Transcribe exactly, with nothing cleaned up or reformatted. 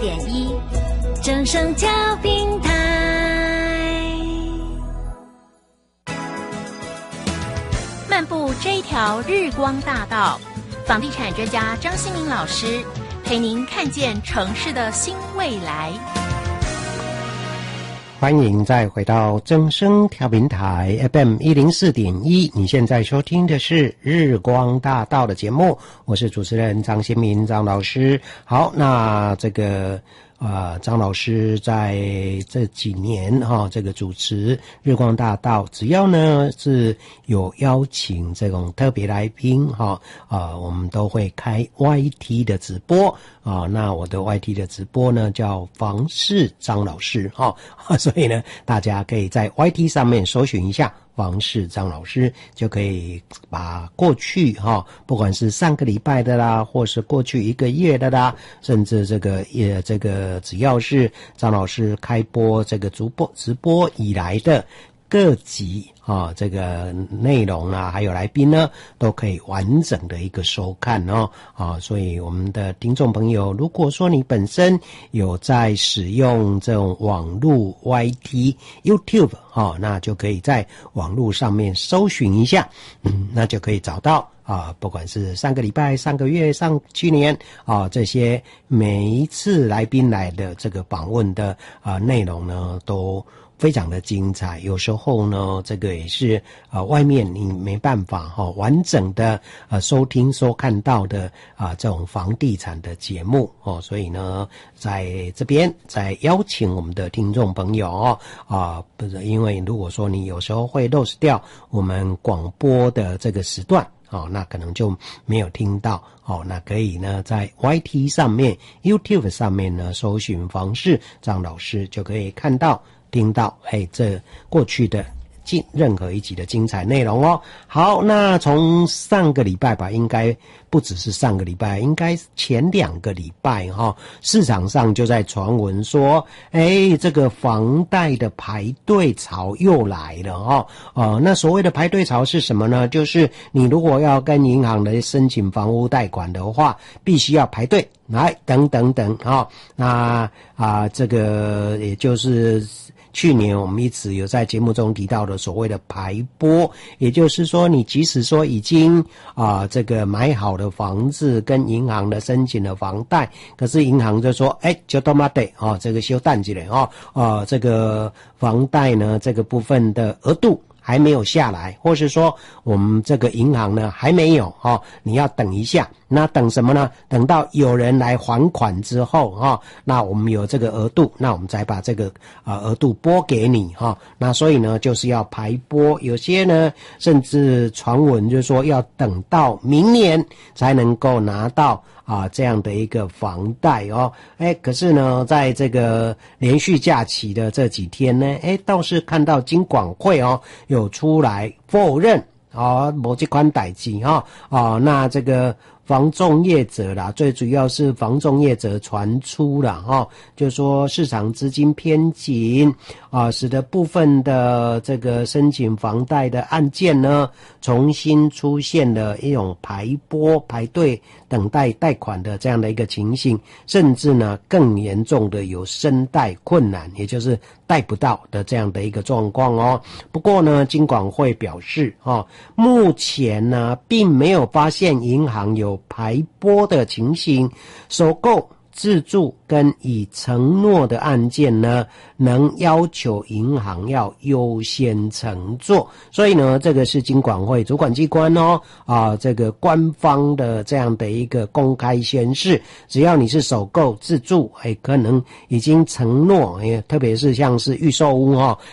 点一，正声调平台。漫步这一条日光大道，房地产专家张新民老师陪您看见城市的新未来。 欢迎再回到正声调频台 F M 一零四点一，你现在收听的是日光大道的节目，我是主持人张新民张老师。好，那这个呃，张老师在这几年哈、哦，这个主持日光大道，只要呢是有邀请这种特别来宾哈，啊、呃，我们都会开 Y T 的直播啊、呃。那我的 Y T 的直播呢叫房事张老师哈、哦，所以呢，大家可以在 Y T 上面搜寻一下房事张老师，就可以把过去哈、哦，不管是上个礼拜的啦，或是过去一个月的啦，甚至这个也这个只要是张老师开播这个直播直播以来的各集啊，这个内容啊，还有来宾呢，都可以完整的一个收看哦啊，所以我们的听众朋友，如果说你本身有在使用这种网络 Y T、YouTube 啊，那就可以在网络上面搜寻一下，嗯，那就可以找到。啊，不管是上个礼拜、上个月、上去年啊，这些每一次来宾来的这个访问的啊内容呢，都非常的精彩。有时候呢，这个也是啊，外面你没办法哈、哦、完整的啊收听、收看到的啊这种房地产的节目哦，所以呢，在这边再邀请我们的听众朋友哦啊，不是因为如果说你有时候会 lose 掉我们广播的这个时段。哦，那可能就没有听到哦。那可以呢，在 Y T 上面、YouTube 上面呢，搜寻房事张老师，就可以看到、听到，哎，这过去的进任何一集的精彩内容哦。好，那从上个礼拜吧，应该不只是上个礼拜，应该前两个礼拜哈、哦，市场上就在传闻说，哎，这个房贷的排队潮又来了哈、哦。呃，那所谓的排队潮是什么呢？就是你如果要跟银行来申请房屋贷款的话，必须要排队，来等等等哈、哦。那啊、呃，这个也就是去年我们一直有在节目中提到的所谓的排拨，也就是说，你即使说已经啊、呃、这个买好的房子跟银行的申请了房贷，可是银行就说，哎，就他妈的哦，这个休淡季了哦，呃，这个房贷呢这个部分的额度还没有下来，或是说我们这个银行呢还没有哦，你要等一下。那等什么呢？等到有人来还款之后哈、哦，那我们有这个额度，那我们再把这个啊、呃、额度拨给你哈、哦。那所以呢，就是要排拨，有些呢甚至传闻就是说要等到明年才能够拿到啊这样的一个房贷哦。哎，可是呢，在这个连续假期的这几天呢，哎，倒是看到金管会哦有出来否认啊，某这款代志哈啊，那这个。房仲业者啦，最主要是房仲业者传出啦哈，就说市场资金偏紧啊，使得部分的这个申请房贷的案件呢，重新出现了一种排拨、排队等待贷款的这样的一个情形，甚至呢更严重的有申贷困难，也就是贷不到的这样的一个状况哦。不过呢，金管会表示哈，目前呢并没有发现银行有排拨的情形，首购、自住跟已承诺的案件呢，能要求银行要优先承做。所以呢，这个是金管会主管机关哦，啊，这个官方的这样的一个公开宣示，只要你是首购、自住，哎，可能已经承诺，哎，特别是像是预售屋哦，